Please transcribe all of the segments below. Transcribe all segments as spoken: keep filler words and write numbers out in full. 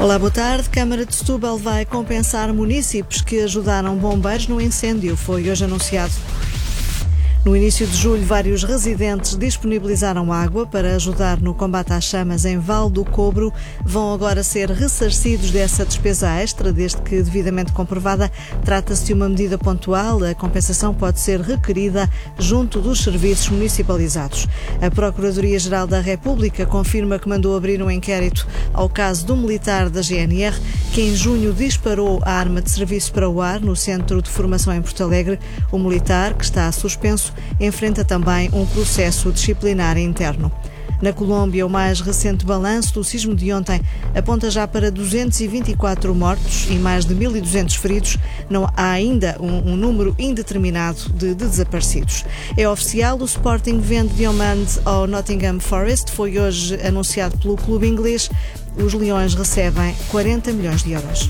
Olá, boa tarde. Câmara de Setúbal vai compensar munícipes que ajudaram bombeiros no incêndio. Foi hoje anunciado. No início de julho, vários residentes disponibilizaram água para ajudar no combate às chamas em Val do Cobro. Vão agora ser ressarcidos dessa despesa extra, desde que devidamente comprovada. Trata-se de uma medida pontual. A compensação pode ser requerida junto dos serviços municipalizados. A Procuradoria-Geral da República confirma que mandou abrir um inquérito ao caso do militar da G N R, que em junho disparou a arma de serviço para o ar no Centro de Formação em Porto Alegre. O militar, que está suspenso, enfrenta também um processo disciplinar interno. Na Colômbia, o mais recente balanço do sismo de ontem aponta já para duzentos e vinte e quatro mortos e mais de mil e duzentos feridos. Não há ainda um, um número indeterminado de, de desaparecidos. É oficial, o Sporting vende Diomande ao Nottingham Forest. Foi hoje anunciado pelo clube inglês. Os Leões recebem quarenta milhões de euros.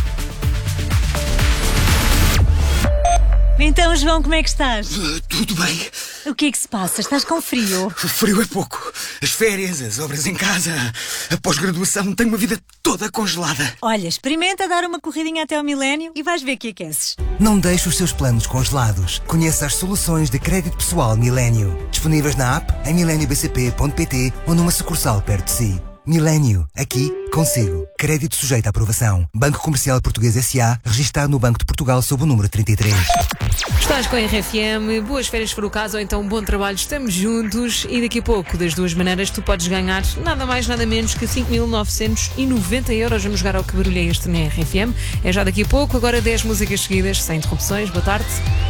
Então, João, como é que estás? Uh, tudo bem. O que é que se passa? Estás com frio? Frio é pouco. As férias, as obras em casa, a pós-graduação, tenho uma vida toda congelada. Olha, experimenta dar uma corridinha até ao milénio e vais ver que aqueces. Não deixe os seus planos congelados. Conheça as soluções de crédito pessoal Milênio. Disponíveis na app, em milenio b c p ponto p t ou numa sucursal perto de si. Milênio, aqui, consigo. Crédito sujeito à aprovação. Banco Comercial Português S A, registado no Banco de Portugal sob o número trinta e três. Estás com a R F M, boas férias for o caso, ou então bom trabalho, estamos juntos e daqui a pouco, das duas maneiras, tu podes ganhar nada mais, nada menos que cinco mil novecentos e noventa euros. Vamos jogar ao que barulho é este na R F M. É já daqui a pouco, agora dez músicas seguidas, sem interrupções. Boa tarde.